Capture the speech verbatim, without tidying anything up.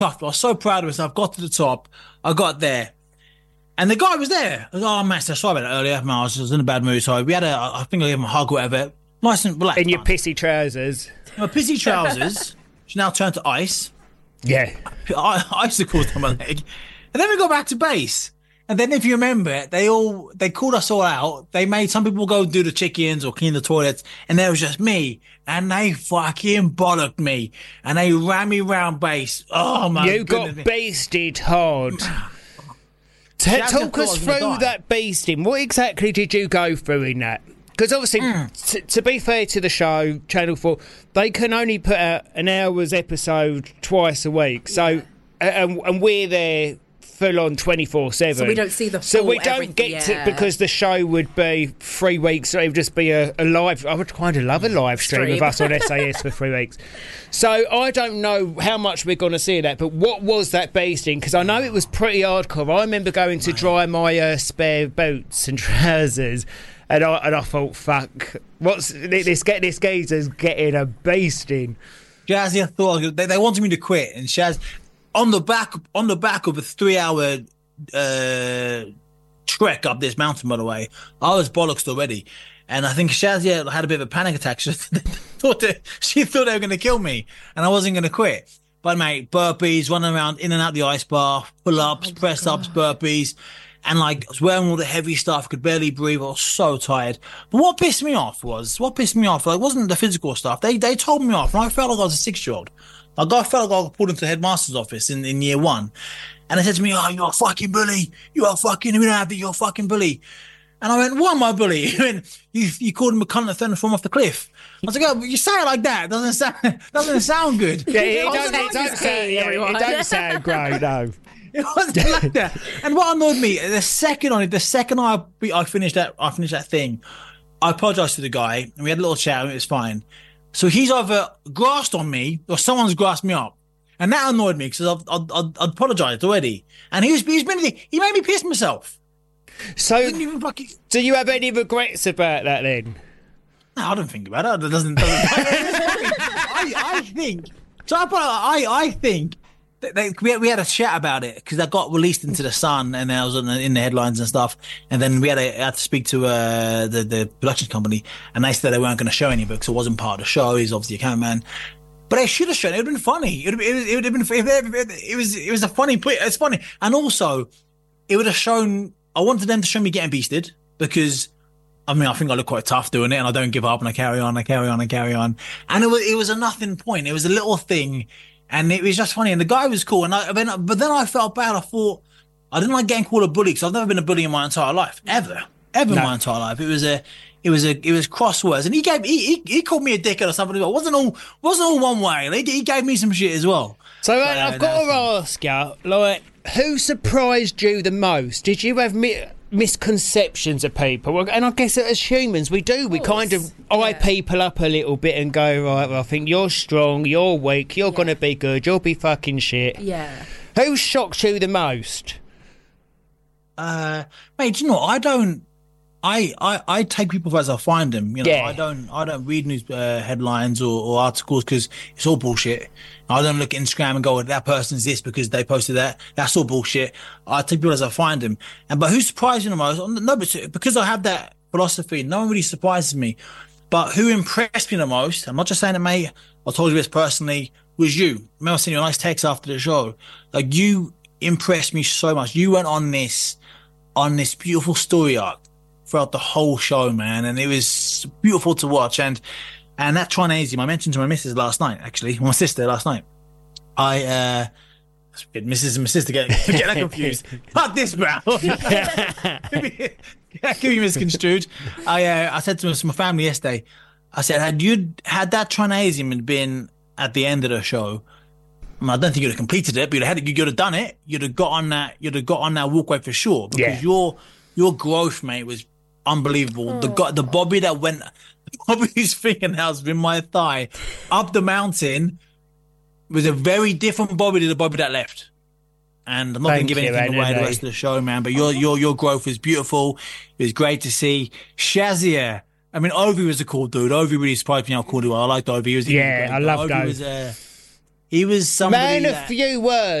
puffed. I was so proud of myself. Got to the top. I got there. And the guy was there. I was like, oh, master, sorry about that earlier. Man, I was just in a bad mood. So we had a, I think I gave him a hug or whatever. Nice and relaxed. In your pissy trousers. My pissy trousers, which now turned to ice. Yeah. I, icicles on my leg. And then we got back to base. And then if you remember, they all, they called us all out. They made some people go do the chickens or clean the toilets. And there was just me. And they fucking bollocked me. And they ran me round base. Oh my god. You goodness. got beasted hard. T- talk us through that beasting. What exactly did you go through in that? Because obviously, mm. t- to be fair to the show, Channel four, they can only put out an hour's episode twice a week. So, yeah. and, and we're there full on twenty-four seven. So we don't see the full So we don't get yeah. to, because the show would be three weeks, so it would just be a, a live. I would kind of love a live stream, stream. of us on S A S for three weeks. So I don't know how much we're going to see of that, but what was that based in? Because I know it was pretty hardcore. I remember going to dry my uh, spare boots and trousers. And I, and I thought, fuck, what's this? Get this geezer's getting a beasting. Shazzy, I thought they, they wanted me to quit, and Shaz, on the back on the back of a three-hour uh, trek up this mountain, by the way, I was bollocksed already, and I think Shazia had a bit of a panic attack. She thought that, she thought they were going to kill me, and I wasn't going to quit. But mate, burpees, running around in and out the ice bath, pull-ups, oh press-ups, burpees. And like, I was wearing all the heavy stuff, could barely breathe. I was so tired. But what pissed me off was, what pissed me off, like, wasn't the physical stuff. They they told me off, and I felt like I was a six-year-old. Like, I felt like I got pulled into the headmaster's office in, in year one. And they said to me, oh, you're a fucking bully. You're a fucking, we don't have to, you're a fucking bully. And I went, what am I bully? He went, you, you called him a cunt and threatened to fall off the cliff. I was like, oh, you say it like that. It doesn't sound, doesn't sound good. Yeah, it, it, don't, it, don't sound, yeah, it don't sound great, no. It wasn't like that. And what annoyed me, the second on it, the second I I finished that I finished that thing, I apologized to the guy, and we had a little chat, and it was fine. So he's either grasped on me, or someone's grasped me up, and that annoyed me because I'd, I'd, I'd, I'd apologized already, and he was he's been he made me piss myself. So, fucking... do you have any regrets about that then? No, I don't think about it. It doesn't. doesn't I, I think so. I I I think. They, we, had, we had a chat about it because that got released into the Sun, and I was in the, in the headlines and stuff. And then we had, a, had to speak to uh, the, the production company, and they said they weren't going to show any of it because it wasn't part of the show. He's obviously a cameraman, but they should have shown it. It would have been funny. It would have, it would have been. It was. It was a funny. It's funny, and also it would have shown. I wanted them to show me getting beasted because. I mean, I think I look quite tough doing it, and I don't give up, and I carry on, I carry on, I carry on. And it was, it was a nothing point. It was a little thing. And it was just funny, and the guy was cool. And I, but then I felt bad. I thought I didn't like getting called a bully because I've never been a bully in my entire life, ever, ever no. in my entire life. It was a, it was a, it was crosswords, and he gave he he, he called me a dickhead or something. It wasn't all wasn't all one way. He, he gave me some shit as well. So but, uh, I've got to ask you, like, who surprised you the most? Did you have mi- misconceptions of people? And I guess as humans, we do. We kind of eye yeah. people up a little bit and go, right, well, I think you're strong, you're weak, you're yeah. going to be good, you'll be fucking shit. Yeah. Who shocked you the most? Uh, mate, do you know what? I don't. I, I, I take people as I find them. You know, yeah. I don't I don't read news uh, headlines or, or articles because it's all bullshit. I don't look at Instagram and go, that person's this because they posted that. That's all bullshit. I take people as I find them. And but who surprised me the most? No, but because I have that philosophy, no one really surprises me. But who impressed me the most? I'm not just saying it, mate. I told you this personally. Was you? Remember, I sent you a nice text after the show. Like, you impressed me so much. You went on this on this beautiful story arc throughout the whole show, man, and it was beautiful to watch. And and that Trinasium, I mentioned to my missus last night, actually, my sister last night. I uh, missus and my sister get get that confused. Fuck this, bro. Could be misconstrued. I uh, I said to my family yesterday, I said, had you had that Trinasium and been at the end of the show, I, mean, I don't think you'd have completed it, but you'd have, had, you'd have done it. You'd have got on that. You'd have got on that walkway for sure, because yeah. your your growth, mate, was unbelievable. Oh. The guy, the Bobby that went, Bobby's fingernails in my thigh up the mountain was a very different Bobby to the Bobby that left. And I'm not going to give anything away the rest of the show, man. But your your your growth was beautiful. It was great to see. Shazia. I mean, Ovi was a cool dude. Ovi really surprised me how cool he was. I liked Ovi. He was, yeah, he was I loved Ovi. Ovi. Was, uh, He was somebody Man of that, few words.